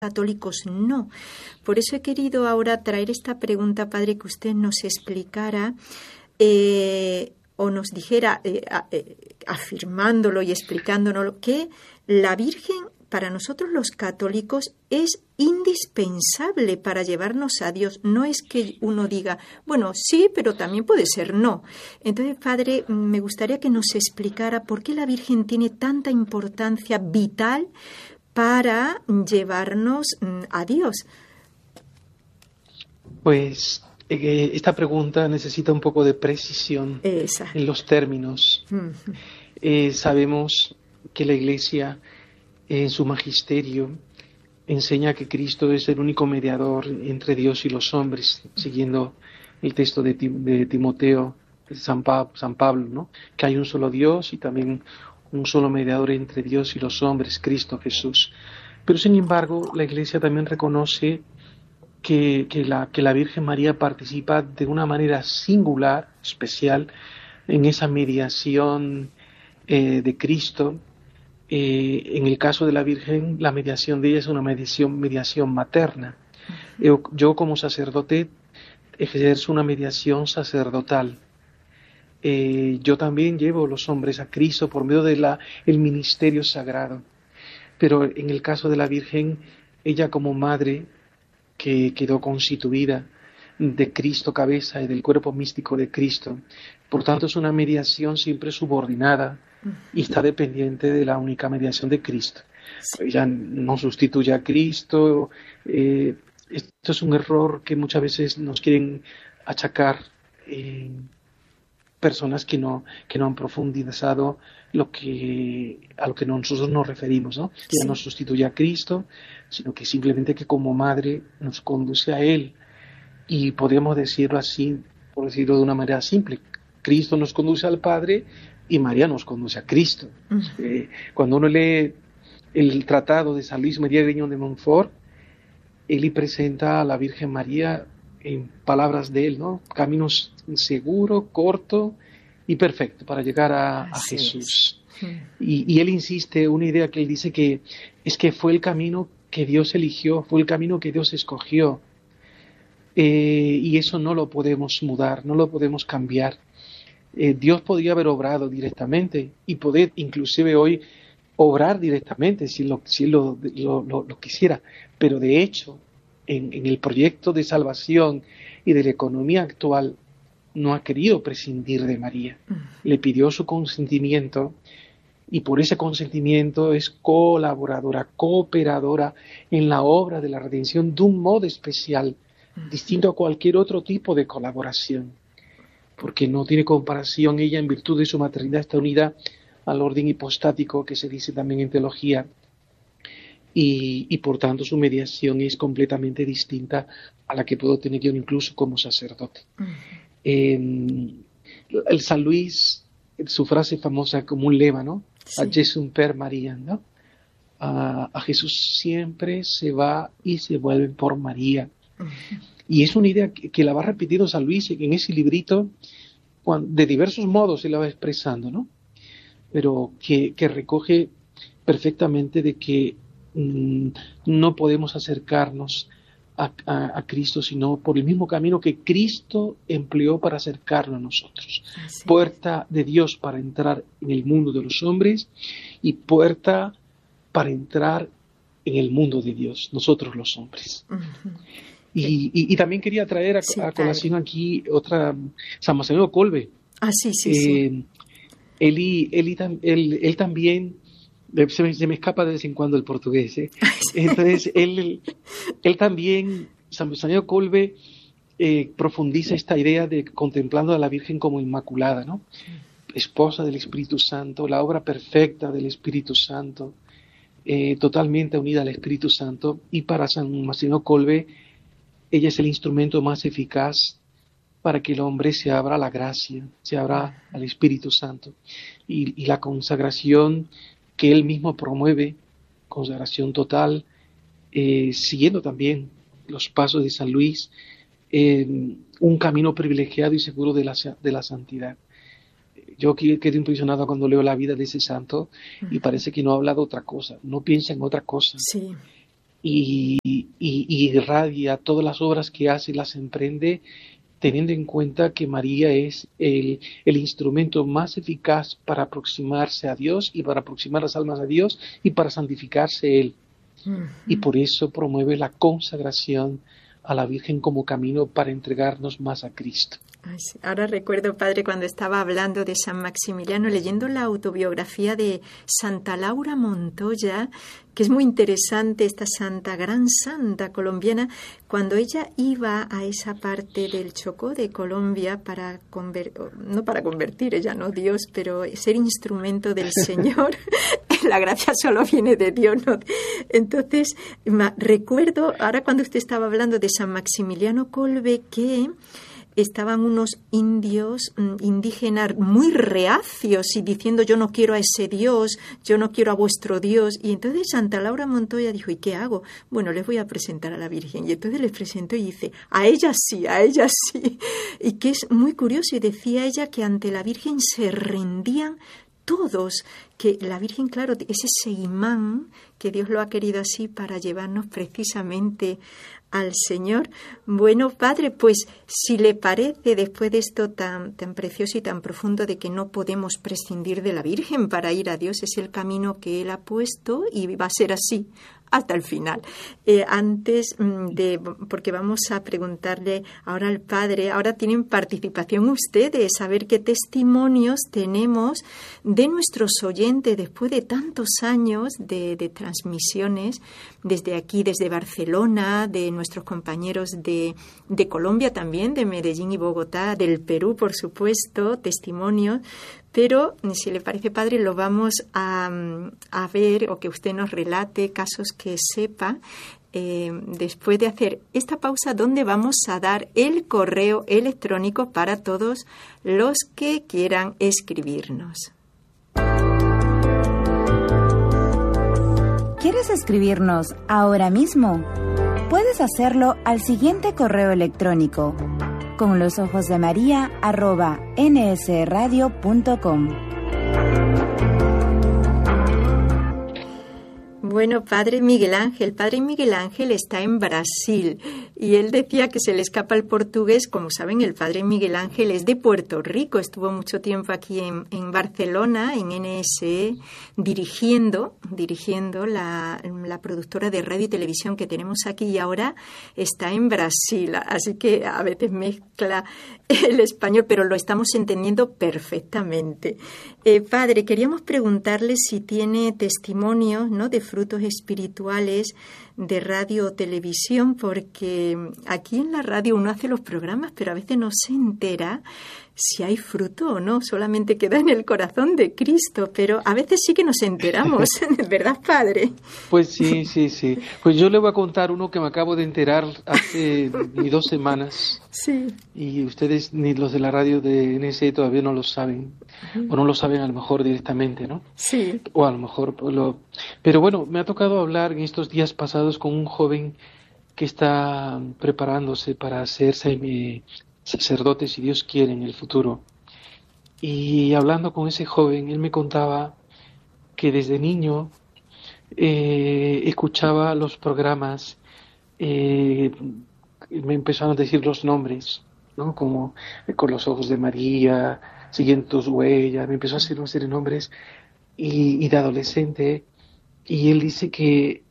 católicos no. Por eso he querido ahora traer esta pregunta, padre, que usted nos explicara o nos dijera, afirmándolo y explicándonos, que la Virgen para nosotros los católicos es indispensable para llevarnos a Dios. No es que uno diga, bueno, sí, pero también puede ser no. Entonces, padre, me gustaría que nos explicara por qué la Virgen tiene tanta importancia vital para llevarnos a Dios. Pues esta pregunta necesita un poco de precisión en los términos. Sabemos que la Iglesia en su magisterio enseña que Cristo es el único mediador entre Dios y los hombres, siguiendo el texto de Timoteo, de San Pablo, ¿no? Que hay un solo Dios y también un solo mediador entre Dios y los hombres, Cristo Jesús. Pero sin embargo, la Iglesia también reconoce que la Virgen María participa de una manera singular, especial, en esa mediación de Cristo. En el caso de la Virgen, la mediación de ella es una mediación materna. Yo como sacerdote ejerzo una mediación sacerdotal. Yo también llevo a los hombres a Cristo por medio de el ministerio sagrado. Pero en el caso de la Virgen, ella como madre que quedó constituida de Cristo cabeza y del cuerpo místico de Cristo, por tanto es una mediación siempre subordinada y está dependiente de la única mediación de Cristo. Ella no sustituye a Cristo. Esto es un error que muchas veces nos quieren achacar personas que no han profundizado a lo que nosotros nos referimos, ¿no? Sí. Ella no sustituye a Cristo, sino que simplemente que como madre nos conduce a Él. Y podemos decirlo así, por decirlo de una manera simple, Cristo nos conduce al Padre y María nos conduce a Cristo. Cuando uno lee el tratado de San Luis María Grignon de Montfort, él le presenta a la Virgen María en palabras de él, ¿no? Caminos seguro, corto y perfecto para llegar a Jesús. Y él insiste, una idea que él dice que es que fue el camino que Dios eligió, fue el camino que Dios escogió. Y eso no lo podemos mudar, no lo podemos cambiar. Dios podría haber obrado directamente y poder inclusive hoy obrar directamente si lo quisiera, pero de hecho en el proyecto de salvación y de la economía actual no ha querido prescindir de María. Le pidió su consentimiento y por ese consentimiento es colaboradora, cooperadora en la obra de la redención de un modo especial, distinto a cualquier otro tipo de colaboración, porque no tiene comparación. Ella, en virtud de su maternidad, está unida al orden hipostático que se dice también en teología, y por tanto su mediación es completamente distinta a la que puedo tener yo incluso como sacerdote. El San Luis, su frase famosa como un lema, ¿no? Sí. A Jesum per María, ¿no? A Jesús siempre se va y se vuelve por María. Y es una idea que la va repitiendo San Luis en ese librito, de diversos modos se la va expresando, ¿no? Pero que recoge perfectamente de que no podemos acercarnos a Cristo sino por el mismo camino que Cristo empleó para acercarnos a nosotros. Así puerta de Dios para entrar en el mundo de los hombres y puerta para entrar en el mundo de Dios, nosotros los hombres. Y también quería traer a colación aquí otra, San Maximiliano Kolbe. Sí. Él también, se me escapa de vez en cuando el portugués, ¿eh? Entonces él también, San Maximiliano Kolbe, profundiza esta idea de contemplando a la Virgen como inmaculada, ¿no? Esposa del Espíritu Santo, la obra perfecta del Espíritu Santo, totalmente unida al Espíritu Santo. Y para San Maximiliano Kolbe, ella es el instrumento más eficaz para que el hombre se abra a la gracia, se abra al Espíritu Santo. Y la consagración que él mismo promueve, consagración total, siguiendo también los pasos de San Luis, un camino privilegiado y seguro de la santidad. Yo quedé impresionado cuando leo la vida de ese santo y parece que no habla de otra cosa, no piensa en otra cosa. Sí. y irradia todas las obras que hace, las emprende, teniendo en cuenta que María es el instrumento más eficaz para aproximarse a Dios y para aproximar las almas a Dios y para santificarse Él. Y por eso promueve la consagración a la Virgen como camino para entregarnos más a Cristo. Ay, sí. Ahora recuerdo, padre, cuando estaba hablando de San Maximiliano, leyendo la autobiografía de Santa Laura Montoya, que es muy interesante, esta santa, gran santa colombiana, cuando ella iba a esa parte del Chocó de Colombia no para convertir, ella no Dios, pero ser instrumento del Señor. La gracia solo viene de Dios, ¿no? Entonces, recuerdo, ahora cuando usted estaba hablando de San Maximiliano Kolbe, que estaban unos indios indígenas muy reacios y diciendo yo no quiero a ese Dios, yo no quiero a vuestro Dios. Y entonces Santa Laura Montoya dijo, ¿y qué hago? Bueno, les voy a presentar a la Virgen. Y entonces les presentó y dice, a ella sí, a ella sí. Y que es muy curioso, y decía ella que ante la Virgen se rendían todos, que la Virgen, claro, es ese imán que Dios lo ha querido así para llevarnos precisamente al Señor. Bueno, padre, pues si le parece, después de esto tan precioso y tan profundo de que no podemos prescindir de la Virgen para ir a Dios, es el camino que Él ha puesto y va a ser así hasta el final. Porque vamos a preguntarle ahora al padre, ahora tienen participación ustedes, a ver qué testimonios tenemos de nuestros oyentes después de tantos años de transmisiones desde aquí, desde Barcelona, de nuestros compañeros de Colombia también, de Medellín y Bogotá, del Perú, por supuesto, testimonios. Pero, si le parece, padre, lo vamos a ver, o que usted nos relate casos que sepa, después de hacer esta pausa, donde vamos a dar el correo electrónico para todos los que quieran escribirnos. ¿Quieres escribirnos ahora mismo? Puedes hacerlo al siguiente correo electrónico: conlosojosdemaria@nsradio.com. Bueno, Padre Miguel Ángel está en Brasil y él decía que se le escapa el portugués. Como saben, el Padre Miguel Ángel es de Puerto Rico, estuvo mucho tiempo aquí en Barcelona, en NSE, dirigiendo la productora de radio y televisión que tenemos aquí, y ahora está en Brasil, así que a veces mezcla el español, pero lo estamos entendiendo perfectamente. Padre, queríamos preguntarle si tiene testimonios, ¿no?, de frutos espirituales de radio o televisión, porque aquí en la radio uno hace los programas, pero a veces no se entera si hay fruto o no, solamente queda en el corazón de Cristo, pero a veces sí que nos enteramos, ¿verdad, padre? Pues sí. Pues yo le voy a contar uno que me acabo de enterar hace ni 2 semanas. Sí. Y ustedes, ni los de la radio de NSE, todavía no lo saben. O no lo saben a lo mejor directamente, ¿no? Sí. O a lo mejor Pero bueno, me ha tocado hablar en estos días pasados con un joven que está preparándose para hacerse sacerdote, si Dios quiere, en el futuro. Y hablando con ese joven, él me contaba que desde niño escuchaba los programas, me empezaron a decir los nombres, ¿no?, como Con los ojos de María, Siguiendo tus huellas, me empezó a hacer una serie de nombres, y de adolescente, y él dice que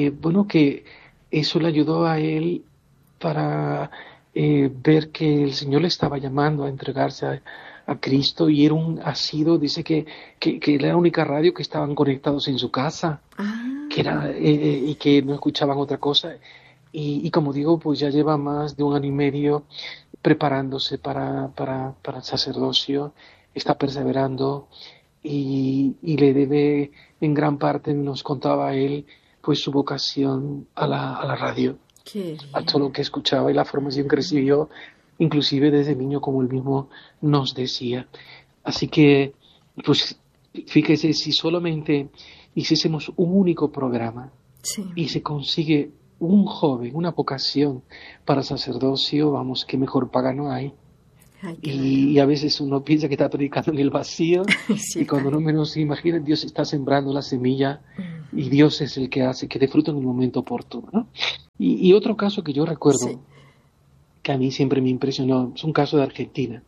eso le ayudó a él para ver que el Señor le estaba llamando a entregarse a Cristo, y era dice que era la única radio que estaban conectados en su casa, que era y que no escuchaban otra cosa, y como digo, pues ya lleva más de 1 año y medio preparándose para el sacerdocio, está perseverando, y le debe en gran parte, nos contaba él, pues su vocación a la radio, a todo lo que escuchaba y la formación que recibió, inclusive desde niño, como él mismo nos decía. Así que, pues fíjese, si solamente hiciésemos un único programa, sí, y se consigue un joven, una vocación para sacerdocio, vamos, qué mejor paga no hay. Ay, y a veces uno piensa que está predicando en el vacío sí, y cuando no menos se imagina, Dios está sembrando la semilla y Dios es el que hace que dé fruto en el momento oportuno, ¿no? Y otro caso que yo recuerdo, que a mí siempre me impresionó, es un caso de Argentina.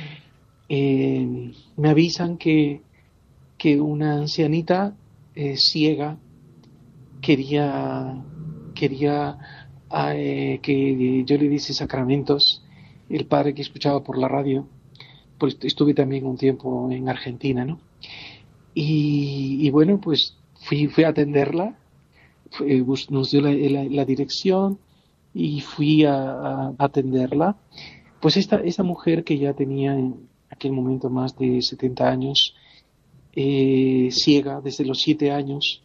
Me avisan que una ancianita ciega quería que yo le diese sacramentos. El padre que escuchaba por la radio, pues estuve también un tiempo en Argentina, ¿no? Y bueno, pues fui a atenderla, nos dio la dirección y fui a atenderla. Pues esta mujer que ya tenía en aquel momento más de 70 años, ciega desde los 7 años,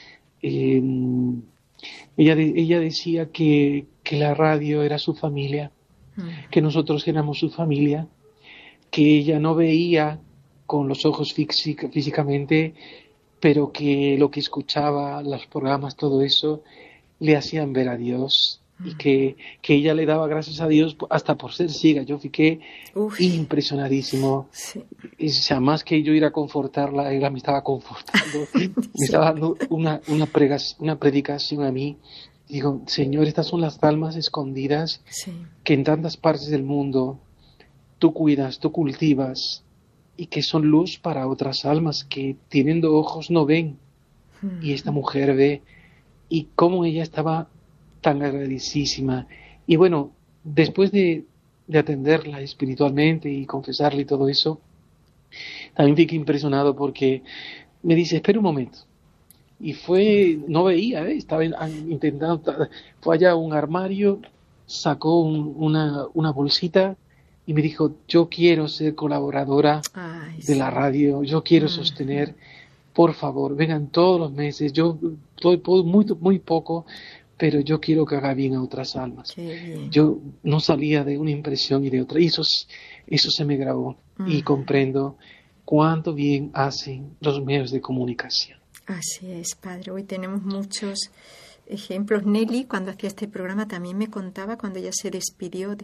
ella decía que la radio era su familia, que nosotros éramos su familia, que ella no veía con los ojos físicamente, pero que lo que escuchaba, los programas, todo eso, le hacían ver a Dios y que ella le daba gracias a Dios hasta por ser ciega. Yo fiqué impresionadísimo. Sí. O sea, más que yo ir a confortarla, ella me estaba confortando, me estaba dando una predicación a mí. Digo, Señor, estas son las almas escondidas que en tantas partes del mundo tú cuidas, tú cultivas y que son luz para otras almas que teniendo ojos no ven. Y esta mujer ve, y cómo ella estaba tan agradecísima. Y bueno, después de atenderla espiritualmente y confesarle y todo eso, también fiqué impresionado porque me dice, espera un momento. Y no veía, estaba intentando, fue allá a un armario, sacó una bolsita y me dijo, yo quiero ser colaboradora de la radio, yo quiero sostener, por favor, vengan todos los meses, yo puedo muy poco, pero yo quiero que haga bien a otras almas. Yo no salía de una impresión y de otra, y eso se me grabó, y comprendo cuánto bien hacen los medios de comunicación. Así es, padre. Hoy tenemos muchos ejemplos. Nelly, cuando hacía este programa, también me contaba cuando ella se despidió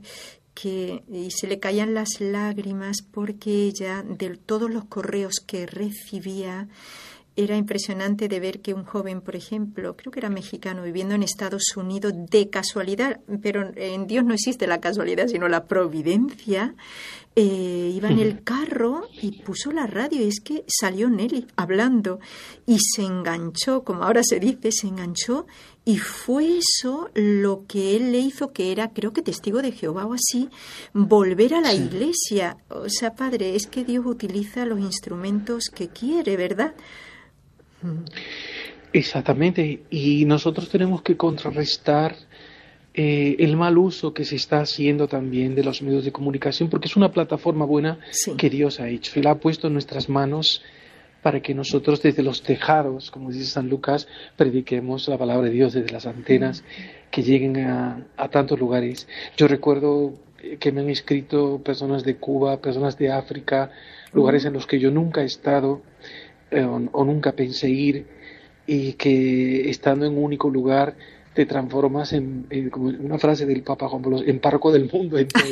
y se le caían las lágrimas porque ella, de todos los correos que recibía, era impresionante de ver que un joven, por ejemplo, creo que era mexicano, viviendo en Estados Unidos de casualidad, pero en Dios no existe la casualidad, sino la providencia, iba en el carro y puso la radio y es que salió Nelly hablando y se enganchó, como ahora se dice, se enganchó y fue eso lo que él le hizo, que era, creo que testigo de Jehová o así, volver a la iglesia. O sea, padre, es que Dios utiliza los instrumentos que quiere, ¿verdad? Exactamente, y nosotros tenemos que contrarrestar el mal uso que se está haciendo también de los medios de comunicación, porque es una plataforma buena que Dios ha hecho y la ha puesto en nuestras manos para que nosotros desde los tejados, como dice San Lucas, prediquemos la palabra de Dios desde las antenas, que lleguen a tantos lugares. Yo recuerdo que me han escrito personas de Cuba, personas de África, lugares en los que yo nunca he estado o nunca pensé ir, y que estando en un único lugar te transformas en como una frase del Papa Juan Pablo, en párroco del mundo entero.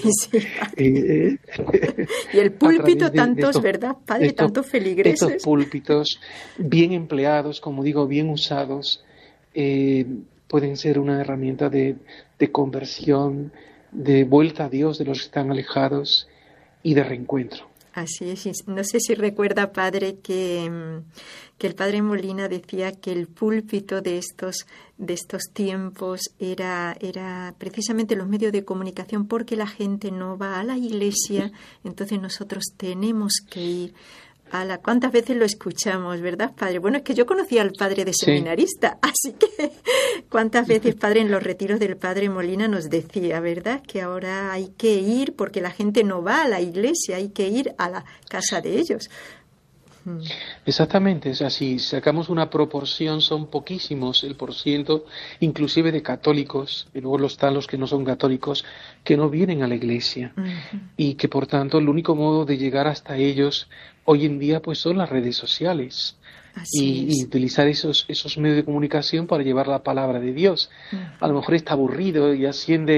Y el púlpito, tantos, ¿verdad, padre? Tantos feligreses. Estos púlpitos, bien empleados, como digo, bien usados, pueden ser una herramienta de conversión, de vuelta a Dios de los que están alejados y de reencuentro. Así es. No sé si recuerda, padre, que el padre Molina decía que el púlpito de estos tiempos era precisamente los medios de comunicación, porque la gente no va a la iglesia, entonces nosotros tenemos que ir ¿Cuántas veces lo escuchamos, verdad, padre? Bueno, es que yo conocía al padre de seminarista, así que cuántas veces, padre, en los retiros del padre Molina nos decía, ¿verdad?, que ahora hay que ir porque la gente no va a la iglesia, hay que ir a la casa de ellos. Exactamente, o sea, si sacamos una proporción, son poquísimos el porciento, inclusive de católicos, y luego están los que no son católicos, que no vienen a la iglesia, y que por tanto el único modo de llegar hasta ellos hoy en día pues son las redes sociales, y utilizar esos medios de comunicación para llevar la palabra de Dios. A lo mejor está aburrido y asciende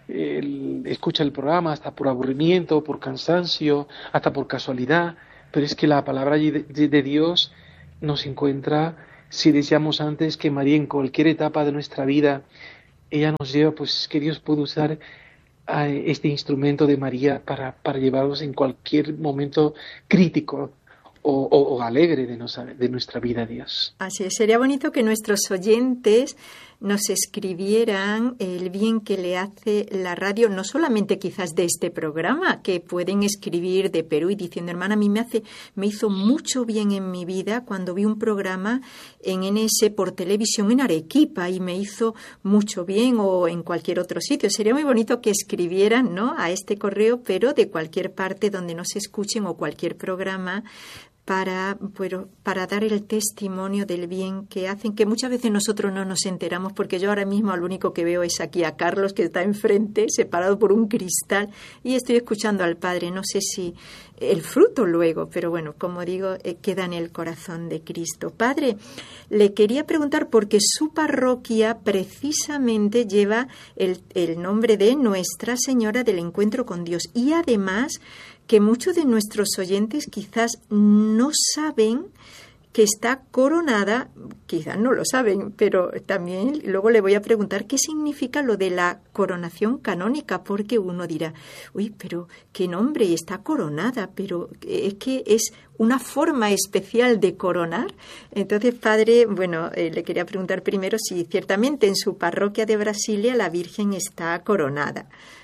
escucha el programa hasta por aburrimiento, por cansancio, hasta por casualidad, pero es que la palabra de Dios nos encuentra, si decíamos antes que María en cualquier etapa de nuestra vida, ella nos lleva, pues que Dios puede usar a este instrumento de María para llevarnos en cualquier momento crítico o alegre de nuestra vida, Dios. Así es, sería bonito que nuestros oyentes nos escribieran el bien que le hace la radio, no solamente quizás de este programa, que pueden escribir de Perú y diciendo, hermana, a mí me hizo mucho bien en mi vida cuando vi un programa en NS por televisión en Arequipa y me hizo mucho bien, o en cualquier otro sitio. Sería muy bonito que escribieran, ¿no?, a este correo, pero de cualquier parte donde nos escuchen o cualquier programa, para dar el testimonio del bien que hacen, que muchas veces nosotros no nos enteramos, porque yo ahora mismo lo único que veo es aquí a Carlos, que está enfrente, separado por un cristal, y estoy escuchando al Padre. No sé si el fruto luego, pero bueno, como digo, queda en el corazón de Cristo. Padre, le quería preguntar, porque su parroquia precisamente lleva el nombre de Nuestra Señora del Encuentro con Dios, y además que muchos de nuestros oyentes quizás no saben que está coronada, quizás no lo saben, pero también luego le voy a preguntar qué significa lo de la coronación canónica, porque uno dirá, uy, pero qué nombre, está coronada, pero es que es una forma especial de coronar. Entonces, Padre, bueno, le quería preguntar primero si ciertamente en su parroquia de Brasilia la Virgen está coronada.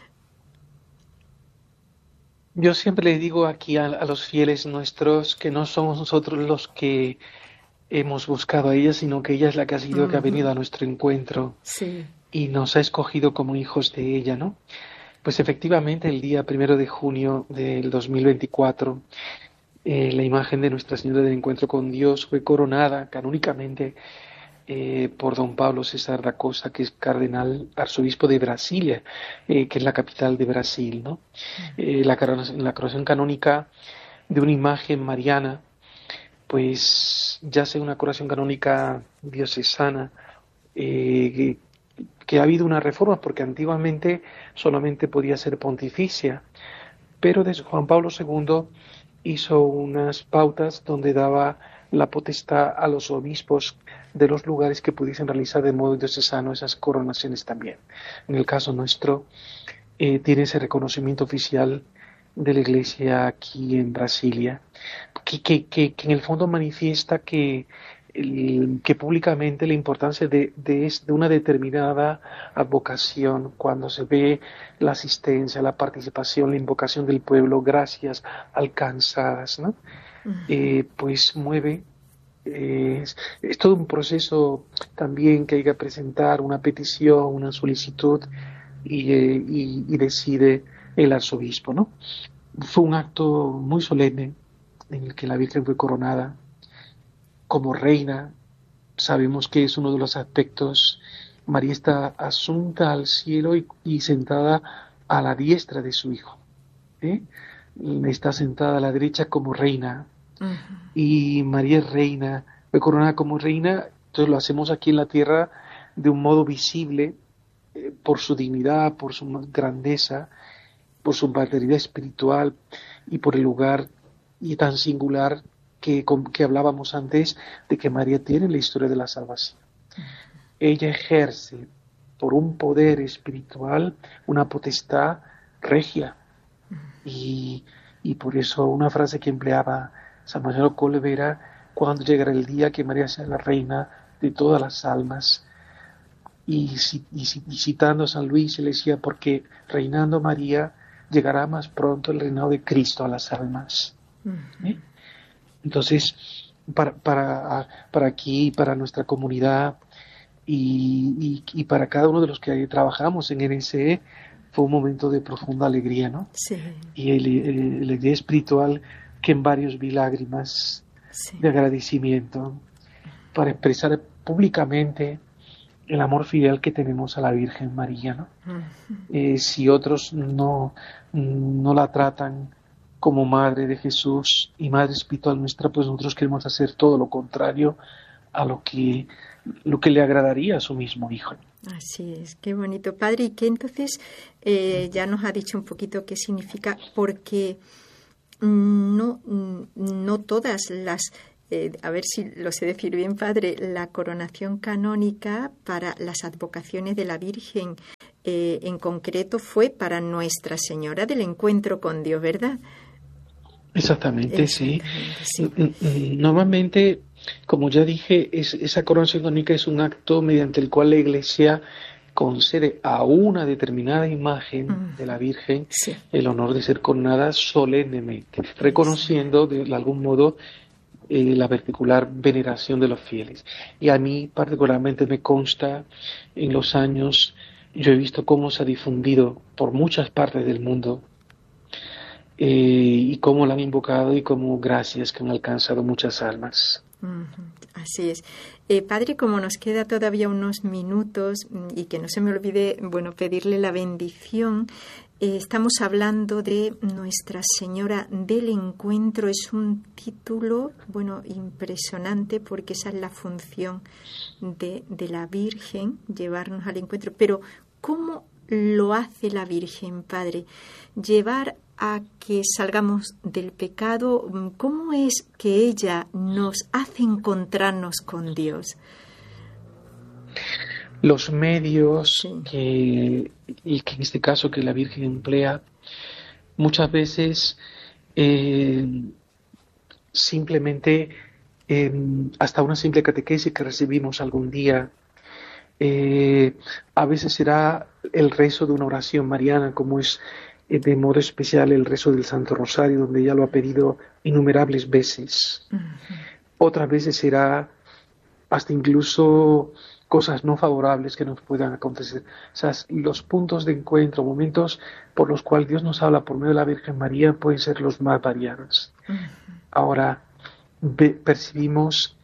Yo siempre les digo aquí a los fieles nuestros que no somos nosotros los que hemos buscado a ella, sino que ella es la que ha sido, que ha venido a nuestro encuentro, sí, y nos ha escogido como hijos de ella, ¿no? Pues efectivamente el día 1 de junio del 2024 la imagen de Nuestra Señora del Encuentro con Dios fue coronada canónicamente por don Pablo César da Costa, que es cardenal arzobispo de Brasilia, que es la capital de Brasil, ¿no? La coronación canónica de una imagen mariana, pues ya sea una coronación canónica diocesana, que ha habido una reforma, porque antiguamente solamente podía ser pontificia, pero desde Juan Pablo II hizo unas pautas donde daba la potestad a los obispos de los lugares que pudiesen realizar de modo diocesano esas coronaciones también. En el caso nuestro, tiene ese reconocimiento oficial de la Iglesia aquí en Brasilia, que en el fondo manifiesta que públicamente la importancia de una determinada advocación, cuando se ve la asistencia, la participación, la invocación del pueblo, gracias alcanzadas, ¿no? Pues mueve. Es todo un proceso también que hay que presentar una petición, una solicitud, y decide el arzobispo, ¿no? Fue un acto muy solemne en el que la Virgen fue coronada como reina. Sabemos que es uno de los aspectos. María está asunta al cielo y sentada a la diestra de su Hijo, está sentada a la derecha como reina. Y María es reina, fue coronada como reina. Entonces lo hacemos aquí en la tierra de un modo visible, por su dignidad, por su grandeza, por su paternidad espiritual y por el lugar y tan singular que hablábamos antes de que María tiene en la historia de la salvación. Ella ejerce por un poder espiritual una potestad regia, y por eso una frase que empleaba San Marcelo Kolbe era: cuando llegará el día que María sea la reina de todas las almas. Y citando a San Luis, le decía, porque reinando María llegará más pronto el reinado de Cristo a las almas. Entonces, para aquí, para nuestra comunidad y para cada uno de los que trabajamos en NSE, fue un momento de profunda alegría, ¿no? Sí. Y la alegría espiritual, que en varios vi lágrimas de agradecimiento, para expresar públicamente el amor filial que tenemos a la Virgen María, ¿no? Si otros no la tratan como Madre de Jesús y Madre espiritual nuestra, pues nosotros queremos hacer todo lo contrario a lo que le agradaría a su mismo Hijo. Así es, qué bonito, Padre. Y que entonces ya nos ha dicho un poquito qué significa, porque no todas las, a ver si lo sé decir bien, Padre, la coronación canónica para las advocaciones de la Virgen en concreto fue para Nuestra Señora del Encuentro con Dios, ¿verdad? Exactamente, sí. Normalmente, como ya dije, esa coronación canónica es un acto mediante el cual la Iglesia concede a una determinada imagen de la Virgen el honor de ser coronada solemnemente, reconociendo de algún modo la particular veneración de los fieles. Y a mí particularmente me consta, en los años, yo he visto cómo se ha difundido por muchas partes del mundo y cómo la han invocado y cómo gracias que han alcanzado muchas almas. Así es. Padre, como nos queda todavía unos minutos y que no se me olvide, pedirle la bendición, estamos hablando de Nuestra Señora del Encuentro. Es un título, impresionante, porque esa es la función de la Virgen, llevarnos al encuentro. Pero, ¿cómo lo hace la Virgen, Padre? Llevar a que salgamos del pecado. ¿Cómo es que ella nos hace encontrarnos con Dios? Los medios que en este caso que la Virgen emplea muchas veces simplemente hasta una simple catequesis que recibimos algún día, a veces será el rezo de una oración mariana, como es de modo especial el rezo del Santo Rosario, donde ella lo ha pedido innumerables veces. Otras veces será hasta incluso cosas no favorables que nos puedan acontecer. O sea, los puntos de encuentro, momentos por los cuales Dios nos habla por medio de la Virgen María, pueden ser los más variados. Ahora, percibimos,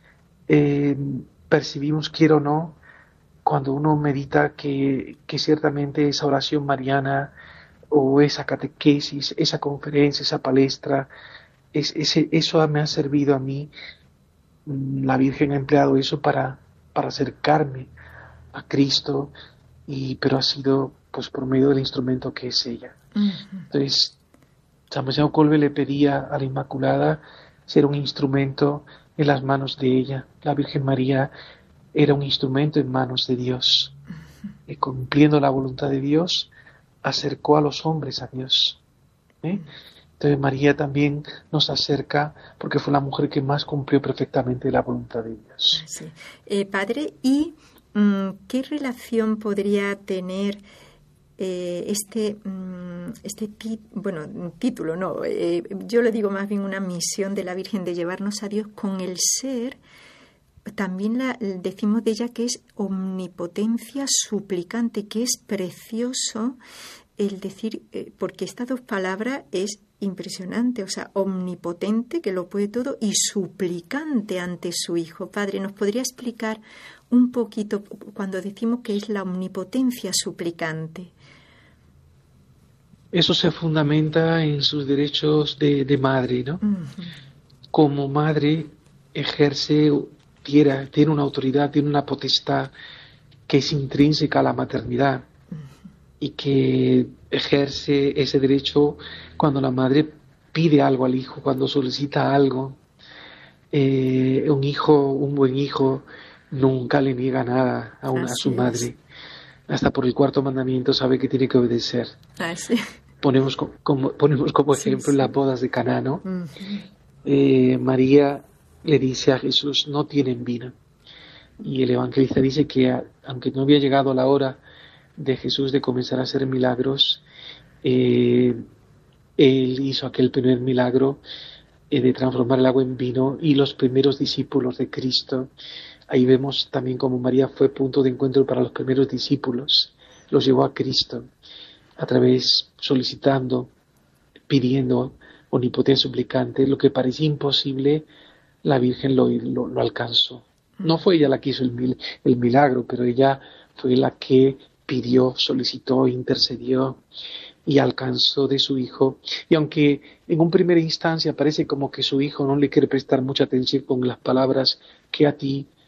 quiero o no, cuando uno medita que ciertamente esa oración mariana o esa catequesis, esa conferencia, esa palestra, eso me ha servido a mí. La Virgen ha empleado eso para acercarme a Cristo, pero ha sido pues por medio del instrumento que es ella. Entonces, San Vicente Colbe le pedía a la Inmaculada ser un instrumento en las manos de ella. La Virgen María era un instrumento en manos de Dios, y cumpliendo la voluntad de Dios, acercó a los hombres a Dios. Entonces María también nos acerca porque fue la mujer que más cumplió perfectamente la voluntad de Dios. Sí. Padre, ¿y qué relación podría tener título? No, yo le digo más bien una misión de la Virgen de llevarnos a Dios con el ser. También decimos de ella que es omnipotencia suplicante, que es precioso el decir, porque estas dos palabras es impresionante, o sea, omnipotente, que lo puede todo, y suplicante ante su Hijo. Padre, ¿nos podría explicar un poquito cuando decimos que es la omnipotencia suplicante? Eso se fundamenta en sus derechos de madre, ¿no? Como madre tiene una autoridad, tiene una potestad que es intrínseca a la maternidad y que ejerce ese derecho cuando la madre pide algo al hijo, cuando solicita algo. Un buen hijo nunca le niega nada a su madre. Hasta por el cuarto mandamiento sabe que tiene que obedecer. Ponemos como ejemplo las bodas de Caná, ¿no? María le dice a Jesús, no tienen vino. Y el evangelista dice que aunque no había llegado la hora de Jesús de comenzar a hacer milagros, él hizo aquel primer milagro de transformar el agua en vino, y los primeros discípulos de Cristo, ahí vemos también como María fue punto de encuentro para los primeros discípulos, los llevó a Cristo a través, solicitando, pidiendo, omnipotencia suplicante, lo que parecía imposible, la Virgen lo alcanzó. No fue ella la que hizo el milagro, pero ella fue la que pidió, solicitó, intercedió y alcanzó de su hijo. Y aunque en un primera instancia parece como que su hijo no le quiere prestar mucha atención con las palabras que a ti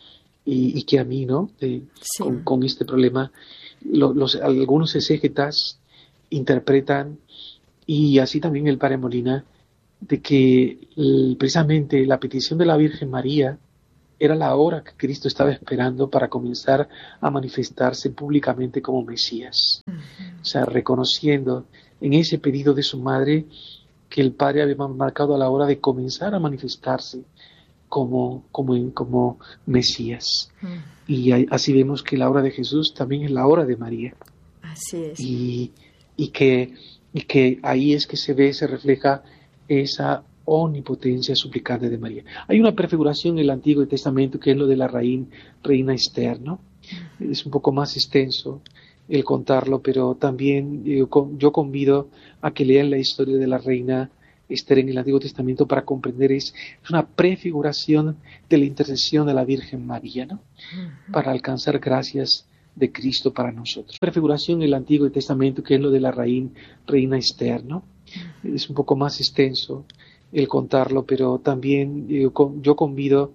y que a mí, ¿no? Sí. Con este problema, algunos exégetas interpretan, y así también el Padre Molina, de que precisamente la petición de la Virgen María era la hora que Cristo estaba esperando para comenzar a manifestarse públicamente como Mesías. O sea, reconociendo en ese pedido de su madre que el Padre había marcado a la hora de comenzar a manifestarse como Mesías. Y así vemos que la hora de Jesús también es la hora de María. Así es. Y que ahí es que se refleja esa omnipotencia suplicante de María. Hay una prefiguración en el Antiguo Testamento que es lo de la reina Esther, ¿no? Es un poco más extenso el contarlo, pero también yo convido a que lean la historia de la reina Esther en el Antiguo Testamento para comprender, es una prefiguración de la intercesión de la Virgen María, ¿no? Para alcanzar gracias de Cristo para nosotros. Prefiguración en el Antiguo Testamento que es lo de la reina Esther, ¿no? Es un poco más extenso el contarlo, pero también yo convido